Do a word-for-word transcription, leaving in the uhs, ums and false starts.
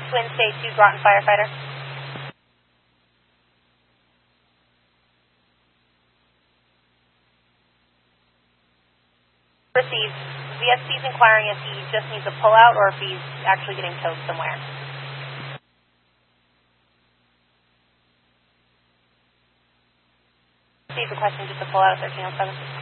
Twin State two, Groton firefighter. Received. V S P is inquiring if he just needs a pull-out or if he's actually getting towed somewhere. Received requesting just a pull-out at thirteen oh seven.